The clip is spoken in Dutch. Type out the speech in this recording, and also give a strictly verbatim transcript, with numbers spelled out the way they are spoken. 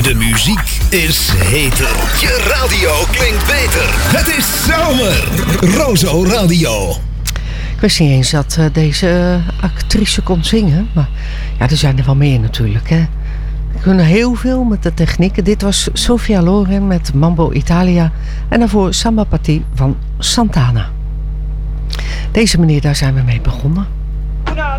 De muziek is heter. Je radio klinkt beter. Het is zomer. Rozo Radio. Ik wist niet eens dat uh, deze uh, actrice kon zingen. Maar ja, er zijn er wel meer natuurlijk. Hè. We kunnen heel veel met de technieken. Dit was Sofia Loren met Mambo Italia. En daarvoor Samba Party van Santana. Deze meneer, daar zijn we mee begonnen.